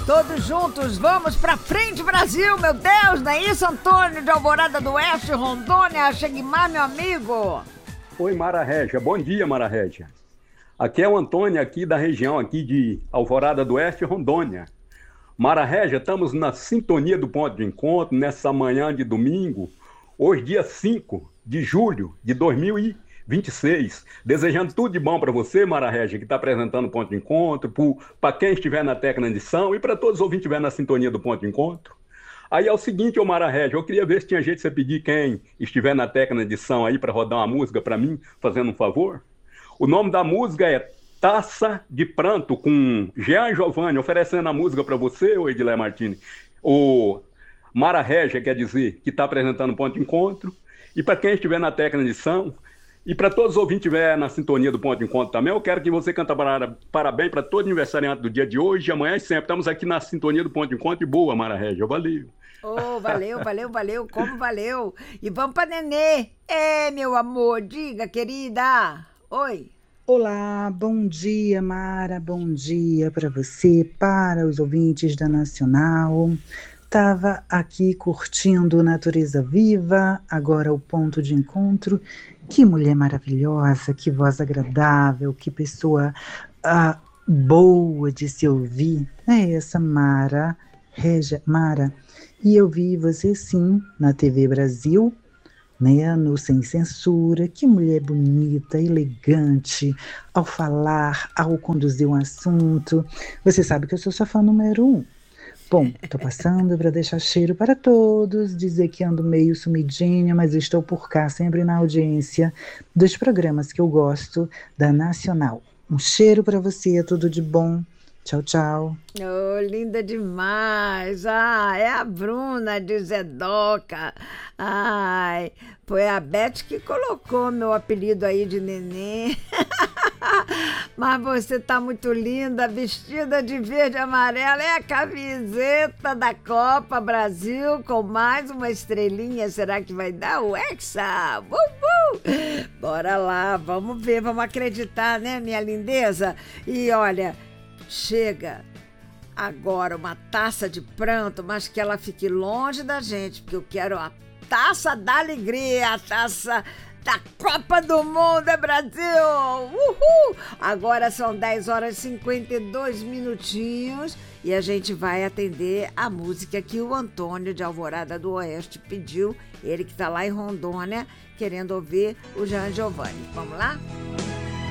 Todos juntos, vamos pra frente, Brasil, meu Deus, não é isso, Antônio de Alvorada do Oeste, Rondônia, Cheguimar, meu amigo? Oi, Mara Régia, bom dia, Mara Régia. Aqui é o Antônio, aqui da região aqui de Alvorada do Oeste, Rondônia. Mara Régia, estamos na sintonia do ponto de encontro, nessa manhã de domingo, hoje dia 5 de julho de 2026. Desejando tudo de bom para você, Mara Régia, que está apresentando o ponto de encontro, para quem estiver na técnica de edição e para todos os ouvintes que estiverem na sintonia do ponto de encontro. Aí é o seguinte, ô Mara Régia, eu queria ver se tinha jeito de você pedir quem estiver na técnica de edição aí para rodar uma música para mim, fazendo um favor. O nome da música é Taça de Pranto, com Jean Giovanni, oferecendo a música para você, ô Edilé Martini. O Mara Régia, quer dizer, que está apresentando o ponto de encontro. E para quem estiver na técnica de edição, e para todos os ouvintes que estiverem na sintonia do ponto de encontro também, eu quero que você cante parabéns para todo aniversariante do dia de hoje, amanhã e sempre. Estamos aqui na sintonia do ponto de encontro e boa, Mara Régia, valeu. Oh, valeu, como valeu. E vamos pra Nenê. Meu amor, diga, querida. Oi. Olá, bom dia, Mara, bom dia para você, para os ouvintes da Nacional. Estava aqui curtindo Natureza Viva, agora o ponto de encontro. Que mulher maravilhosa, que voz agradável, que pessoa boa de se ouvir. É essa Mara Régia, Mara. E eu vi você sim na TV Brasil, né, no Sem Censura. Que mulher bonita, elegante, ao falar, ao conduzir um assunto. Você sabe que eu sou sua fã número 1. Bom, estou passando para deixar cheiro para todos, dizer que ando meio sumidinha, mas estou por cá, sempre na audiência dos programas que eu gosto da Nacional. Um cheiro para você, tudo de bom. Tchau, tchau. Oh, linda demais. É a Bruna de Zedoca. Ai, foi a Beth que colocou meu apelido aí de Nenê. Mas você tá muito linda, vestida de verde e amarelo. É a camiseta da Copa Brasil com mais uma estrelinha. Será que vai dar o Hexa? Bora lá, vamos ver, vamos acreditar, né, minha lindeza? E olha, chega agora uma taça de pranto, mas que ela fique longe da gente, porque eu quero a taça da alegria, a taça da Copa do Mundo, Brasil! Uhul! Agora são 10 horas e 52 minutinhos e a gente vai atender a música que o Antônio de Alvorada do Oeste pediu, ele que está lá em Rondônia, querendo ouvir o Jean Giovanni. Vamos lá?